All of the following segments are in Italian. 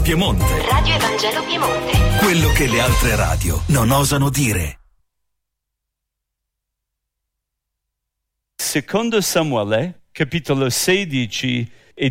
Piemonte. Radio Evangelo Piemonte. Quello che le altre radio non osano dire. Secondo Samuele, capitolo 16 e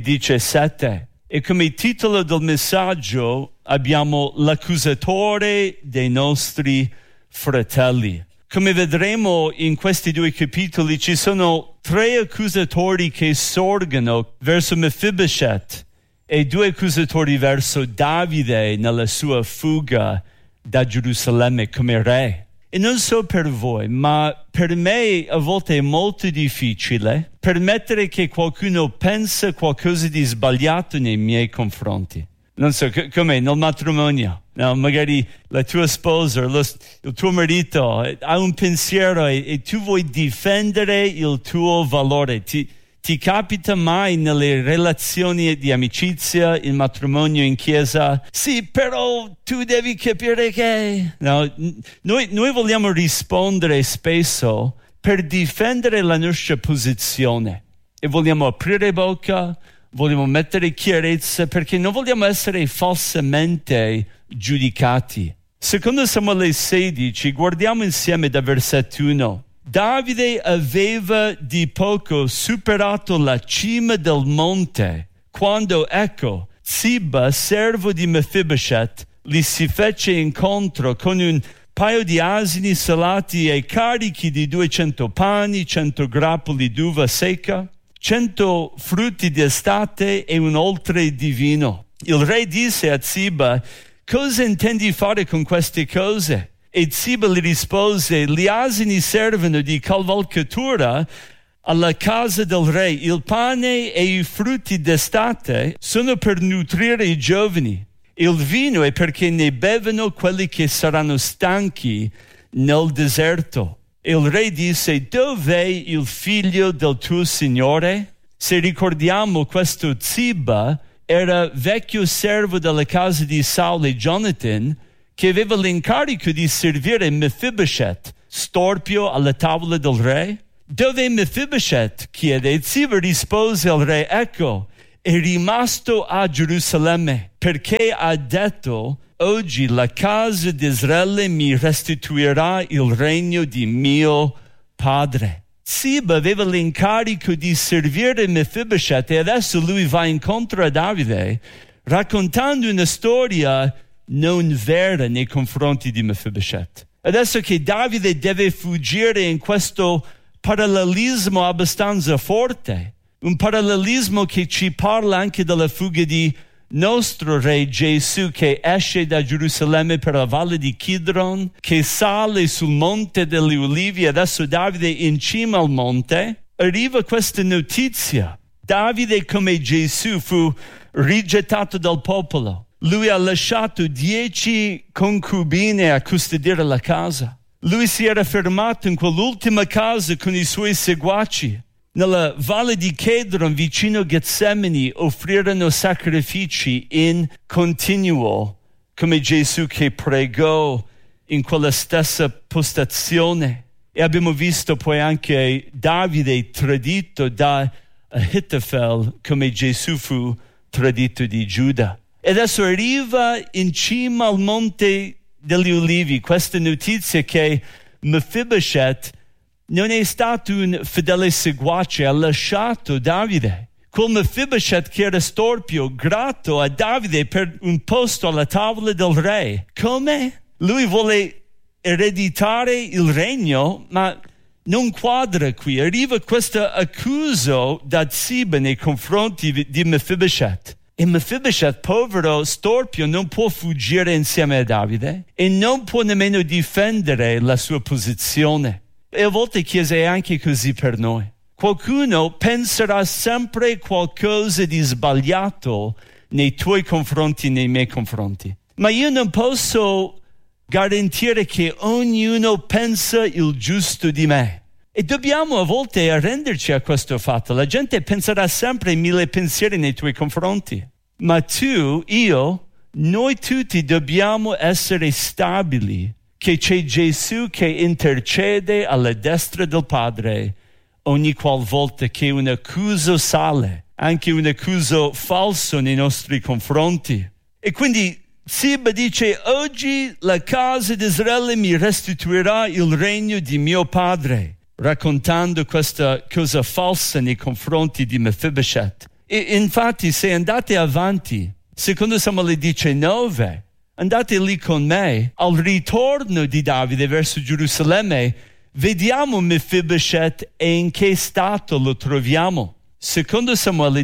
17. E come titolo del messaggio abbiamo l'accusatore dei nostri fratelli. Come vedremo in questi due capitoli ci sono 3 accusatori che sorgono verso Mephibosheth e 2 accusatori verso Davide nella sua fuga da Gerusalemme come re. E non so per voi, ma per me a volte è molto difficile permettere che qualcuno pensa qualcosa di sbagliato nei miei confronti. Non so, come nel matrimonio. No, magari la tua sposa, il tuo marito ha un pensiero e tu vuoi difendere il tuo valore. Ti capita mai nelle relazioni di amicizia, in matrimonio, in chiesa? Sì, però tu devi capire che... No, noi vogliamo rispondere spesso per difendere la nostra posizione e vogliamo aprire bocca, vogliamo mettere chiarezza perché non vogliamo essere falsamente giudicati. Secondo Samuele 16, guardiamo insieme da versetto 1. Davide aveva di poco superato la cima del monte quando, ecco, Ziba, servo di Mephibosheth, gli si fece incontro con un paio di asini salati e carichi di 200 pani, 100 grappoli d'uva secca, 100 frutti d'estate e un oltre di vino. Il re disse a Ziba: cosa intendi fare con queste cose? E Ziba gli rispose: gli asini servono di cavalcatura alla casa del re, il pane e i frutti d'estate sono per nutrire i giovani, il vino è perché ne bevono quelli che saranno stanchi nel deserto. E il re disse: dov'è il figlio del tuo signore? Se ricordiamo, questo Ziba era vecchio servo della casa di Saul e Jonathan, che aveva l'incarico di servire Mephibosheth, storpio alla tavola del re. Dove è Mephibosheth? Chiede. E Ziba rispose al re: ecco, è rimasto a Gerusalemme, perché ha detto: oggi la casa di Israele mi restituirà il regno di mio padre. Ziba aveva l'incarico di servire Mephibosheth e adesso lui va incontro a Davide raccontando una storia non vera nei confronti di Mephibosheth. Adesso che Davide deve fuggire in questo parallelismo abbastanza forte, un parallelismo che ci parla anche della fuga di nostro re Gesù, che esce da Gerusalemme per la valle di Kidron, che sale sul monte delle Ulivi. Adesso Davide in cima al monte, arriva questa notizia: Davide, come Gesù, fu rigettato dal popolo. Lui ha lasciato 10 concubine a custodire la casa. Lui si era fermato in quell'ultima casa con i suoi seguaci. Nella valle di Kidron, vicino a Getsemani, offrirono sacrifici in continuo, come Gesù che pregò in quella stessa postazione. E abbiamo visto poi anche Davide tradito da Ahitofel, come Gesù fu tradito di Giuda. E adesso arriva in cima al monte degli Ulivi questa notizia che Mephibosheth non è stato un fedele seguace, ha lasciato Davide. Quel Mephibosheth che era storpio, grato a Davide per un posto alla tavola del re. Come? Lui vuole ereditare il regno, ma non quadra qui. Arriva questa accusa da Ziba nei confronti di Mephibosheth. E Mephibosheth, povero storpio, non può fuggire insieme a Davide e non può nemmeno difendere la sua posizione. E a volte, Chiesa, è anche così per noi. Qualcuno penserà sempre qualcosa di sbagliato nei tuoi confronti, nei miei confronti. Ma io non posso garantire che ognuno pensa il giusto di me. E dobbiamo a volte arrenderci a questo fatto. La gente penserà sempre 1000 pensieri nei tuoi confronti. Ma tu, io, noi tutti dobbiamo essere stabili, che c'è Gesù che intercede alla destra del Padre ogni qualvolta che un accuso sale, anche un accuso falso nei nostri confronti. E quindi Siba dice: oggi la casa di Israele mi restituirà il regno di mio padre, raccontando questa cosa falsa nei confronti di Mephibosheth. E infatti, se andate avanti, secondo Samuele 19, andate lì con me, al ritorno di Davide verso Gerusalemme, vediamo Mephibosheth e in che stato lo troviamo. Secondo Samuele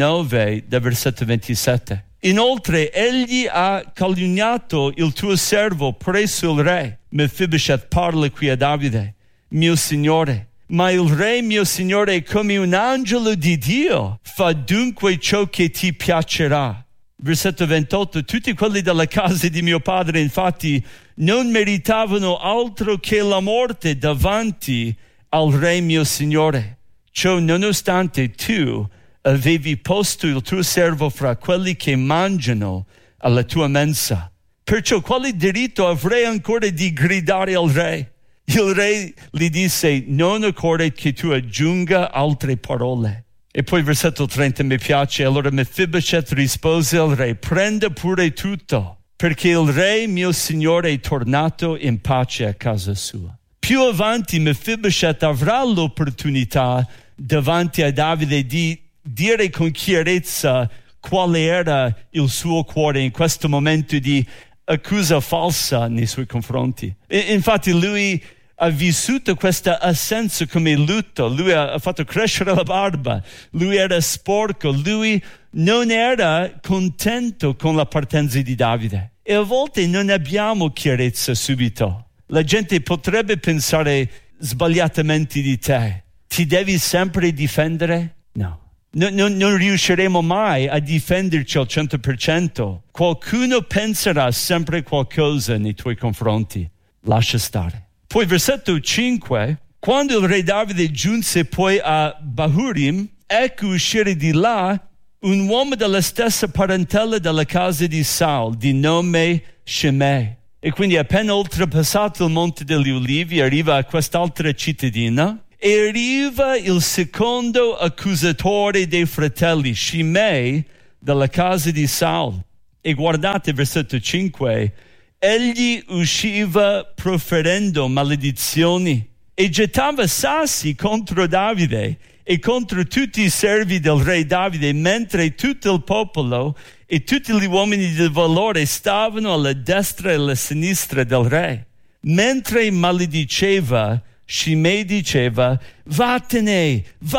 19, da versetto 27. Inoltre, egli ha calunniato il tuo servo presso il re. Mephibosheth parla qui a Davide: mio signore, ma il re mio signore è come un angelo di Dio, fa dunque ciò che ti piacerà. Versetto 28, tutti quelli della casa di mio padre infatti non meritavano altro che la morte davanti al re mio signore. Ciò nonostante tu avevi posto il tuo servo fra quelli che mangiano alla tua mensa. Perciò quale diritto avrei ancora di gridare al re? Il re gli disse: non occorre che tu aggiunga altre parole. E poi versetto 30 mi piace. Allora Mephibosheth rispose al re: prenda pure tutto, perché il re mio signore è tornato in pace a casa sua. Più avanti Mephibosheth avrà l'opportunità davanti a Davide di dire con chiarezza quale era il suo cuore in questo momento di accusa falsa nei suoi confronti. Infatti lui ha vissuto questa assenza come lutto, lui ha fatto crescere la barba, lui era sporco, lui non era contento con la partenza di Davide. E a volte non abbiamo chiarezza subito. La gente potrebbe pensare sbagliatamente di te: ti devi sempre difendere? No. Non riusciremo mai a difenderci al 100%. Qualcuno penserà sempre qualcosa nei tuoi confronti. Lascia stare. Poi versetto 5, quando il re Davide giunse poi a Bahurim, ecco uscire di là un uomo della stessa parentela della casa di Saul, di nome Shimei. E quindi appena oltrepassato il Monte degli Ulivi arriva a quest'altra cittadina e arriva il secondo accusatore dei fratelli, Shimei, dalla casa di Saul. E guardate versetto 5, egli usciva proferendo maledizioni e gettava sassi contro Davide e contro tutti i servi del re Davide, mentre tutto il popolo e tutti gli uomini di valore stavano alla destra e alla sinistra del re. Mentre malediceva, Shimei diceva: vattene,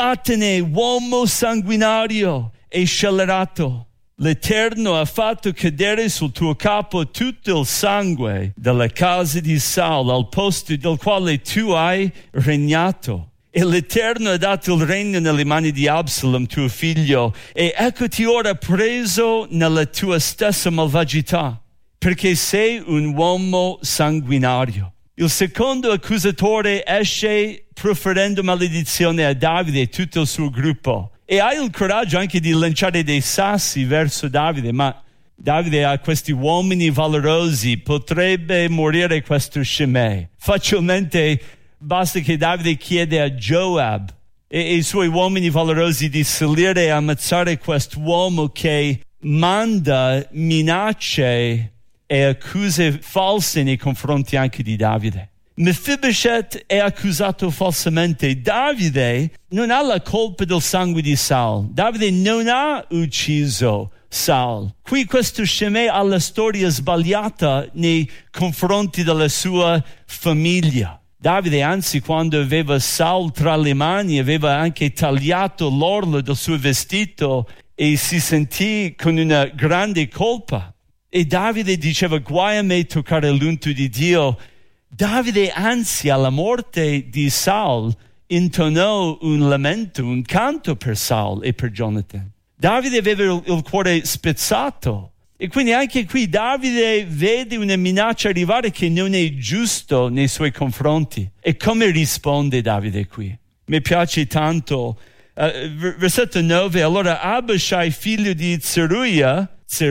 uomo sanguinario e scellerato. L'Eterno ha fatto cadere sul tuo capo tutto il sangue della casa di Saul, al posto del quale tu hai regnato. E l'Eterno ha dato il regno nelle mani di Absalom, tuo figlio, e eccoti ora preso nella tua stessa malvagità, perché sei un uomo sanguinario. Il secondo accusatore esce proferendo maledizione a Davide e tutto il suo gruppo. E ha il coraggio anche di lanciare dei sassi verso Davide, ma Davide ha questi uomini valorosi, potrebbe morire questo Shimei. Facilmente basta che Davide chiede a Joab e i suoi uomini valorosi di salire e ammazzare quest'uomo che manda minacce e accuse false nei confronti anche di Davide. Mephibosheth è accusato falsamente. Davide non ha la colpa del sangue di Saul. Davide non ha ucciso Saul. Qui questo Shimei ha la storia sbagliata nei confronti della sua famiglia. Davide, anzi, quando aveva Saul tra le mani, aveva anche tagliato l'orlo del suo vestito e si sentì con una grande colpa. E Davide diceva: guai a me toccare l'unto di Dio. Davide, anzi, alla morte di Saul, intonò un lamento, un canto per Saul e per Jonathan. Davide aveva il cuore spezzato. E quindi anche qui Davide vede una minaccia arrivare che non è giusto nei suoi confronti. E come risponde Davide qui? Mi piace tanto. Versetto 9, allora Abishai, figlio di Zeruia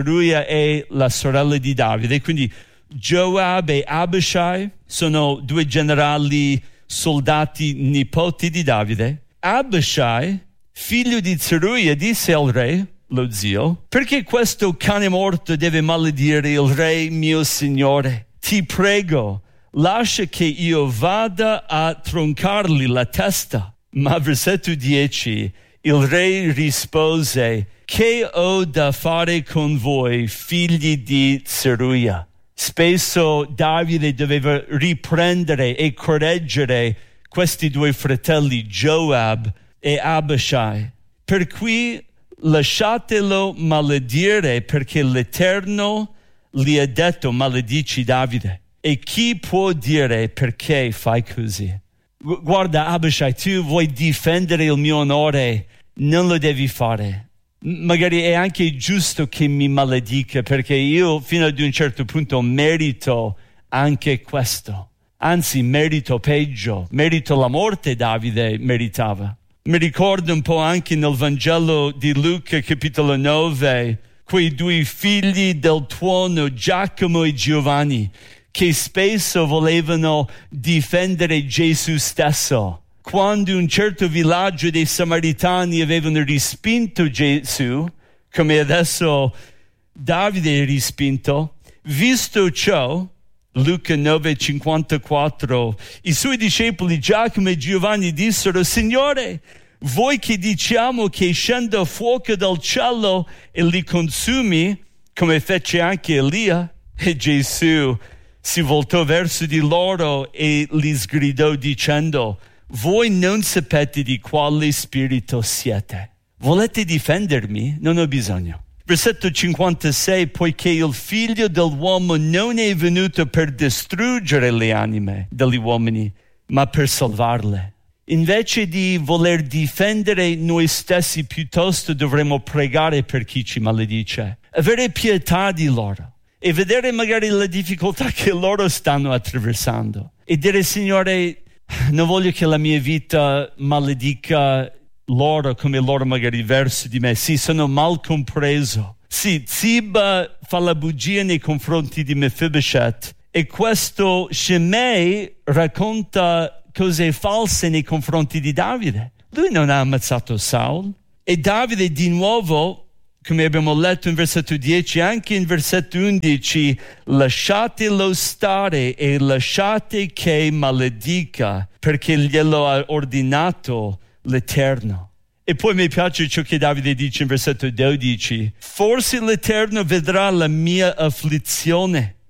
è la sorella di Davide, quindi Joab e Abishai sono due generali soldati nipoti di Davide. Abishai, figlio di Zeruia, disse al re: lo zio, perché questo cane morto deve maledire il re mio signore? Ti prego, lascia che io vada a troncargli la testa. Ma versetto 10, il re rispose: che ho da fare con voi, figli di Zeruia? Spesso Davide doveva riprendere e correggere questi due fratelli, Joab e Abishai. Per cui lasciatelo maledire, perché l'Eterno gli ha detto: maledici Davide. E chi può dire perché fai così? Guarda Abishai, tu vuoi difendere il mio onore, non lo devi fare. Magari è anche giusto che mi maledica, perché io fino ad un certo punto merito anche questo. Anzi, merito peggio, merito la morte. Davide meritava. Mi ricordo un po' anche nel Vangelo di Luca, capitolo 9, quei due figli del tuono, Giacomo e Giovanni, che spesso volevano difendere Gesù stesso. Quando un certo villaggio dei Samaritani avevano respinto Gesù, come adesso Davide è respinto, visto ciò, Luca 9,54, i suoi discepoli Giacomo e Giovanni dissero: Signore, vuoi che diciamo che scenda fuoco dal cielo e li consumi, come fece anche Elia? E Gesù si voltò verso di loro e li sgridò dicendo: voi non sapete di quale spirito siete. Volete difendermi? Non ho bisogno. Versetto 56, poiché il figlio dell'uomo non è venuto per distruggere le anime degli uomini, ma per salvarle. Invece di voler difendere noi stessi, piuttosto dovremmo pregare per chi ci maledice, avere pietà di loro e vedere magari la difficoltà che loro stanno attraversando e dire: Signore, non voglio che la mia vita maledica loro come loro magari verso di me. Sì, sono mal compreso. Sì, Ziba fa la bugia nei confronti di Mephibosheth e questo Shimei racconta cose false nei confronti di Davide. Lui non ha ammazzato Saul. E Davide di nuovo, come abbiamo letto in versetto 10, anche in versetto 11, lasciatelo stare e lasciate che maledica, perché glielo ha ordinato l'Eterno. E poi mi piace ciò che Davide dice in versetto 12: forse l'Eterno vedrà la mia afflizione